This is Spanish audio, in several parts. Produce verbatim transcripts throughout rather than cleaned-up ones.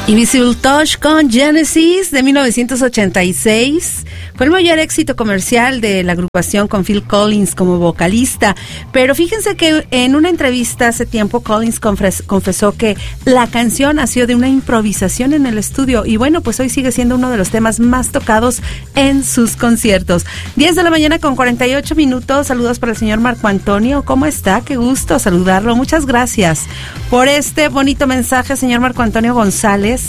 Invisible Touch con Genesis de mil novecientos ochenta y seis. Fue el mayor éxito comercial de la agrupación con Phil Collins como vocalista. Pero fíjense que en una entrevista hace tiempo Collins confes- confesó que la canción nació de una improvisación en el estudio. Y bueno, pues hoy sigue siendo uno de los temas más tocados en sus conciertos. diez de la mañana con cuarenta y ocho minutos. Saludos para el señor Marco Antonio. ¿Cómo está? Qué gusto saludarlo. Muchas gracias por este bonito mensaje, señor Marco Antonio González.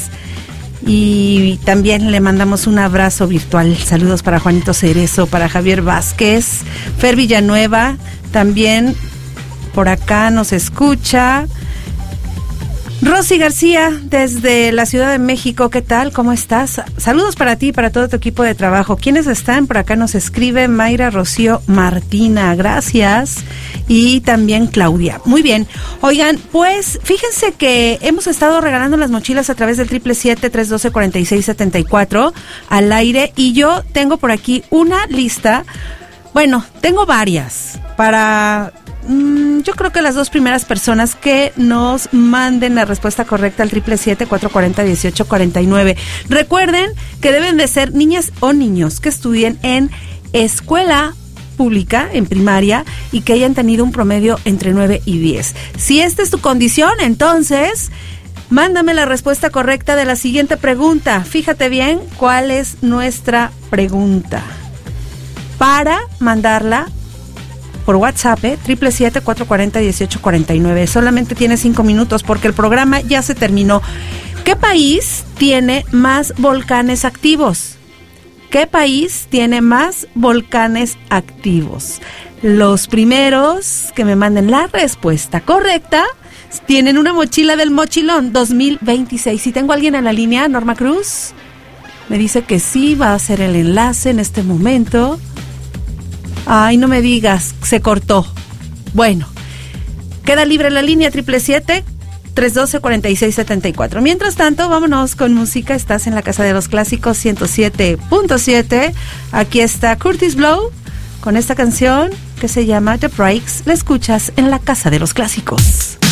Y también le mandamos un abrazo virtual. Saludos para Juanito Cerezo, para Javier Vázquez, Fer Villanueva, también por acá nos escucha Rosy García desde la Ciudad de México. ¿Qué tal? ¿Cómo estás? Saludos para ti y para todo tu equipo de trabajo. ¿Quiénes están? Por acá nos escribe Mayra Rocío Martina. Gracias. Y también Claudia. Muy bien. Oigan, pues fíjense que hemos estado regalando las mochilas a través del triple siete, tres doce, cuarenta y seis setenta y cuatro al aire. Y yo tengo por aquí una lista. Bueno, tengo varias para... Yo creo que las dos primeras personas que nos manden la respuesta correcta al triple siete, cuatro cuatro cero, dieciocho cuarenta y nueve. Recuerden que deben de ser niñas o niños que estudien en escuela pública, en primaria, y que hayan tenido un promedio entre nueve y diez. Si esta es tu condición, entonces mándame la respuesta correcta de la siguiente pregunta. Fíjate bien cuál es nuestra pregunta. Para mandarla por WhatsApp, eh, triple siete, cuatro cuatro cero, dieciocho cuarenta y nueve. Solamente tiene cinco minutos porque el programa ya se terminó. ¿Qué país tiene más volcanes activos? ¿Qué país tiene más volcanes activos? Los primeros que me manden la respuesta correcta tienen una mochila del Mochilón dos mil veintiséis. Si tengo a alguien en la línea, Norma Cruz, me dice que sí, va a hacer el enlace en este momento. Ay, no me digas, se cortó. Bueno, queda libre la línea triple siete, tres doce, cuarenta y seis setenta y cuatro. Mientras tanto, vámonos con música. Estás en la Casa de los Clásicos ciento siete punto siete. Aquí está Curtis Blow con esta canción que se llama The Breaks. La escuchas en la Casa de los Clásicos.